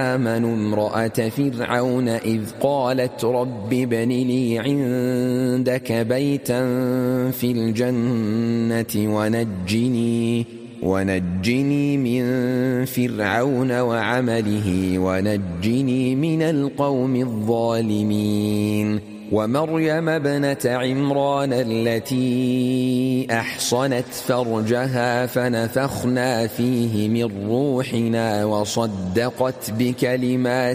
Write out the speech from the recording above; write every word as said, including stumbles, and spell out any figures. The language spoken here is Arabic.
آمنوا امرأة فرعون إذ قالت رب ابن لي عندك بيتا في الجنة ونجني ونجني من فرعون وعمله ونجني من القوم الظالمين ومريم ابنة عمران التي أحصنت فرجها فنفخنا فيه من روحنا وصدقت بكلمات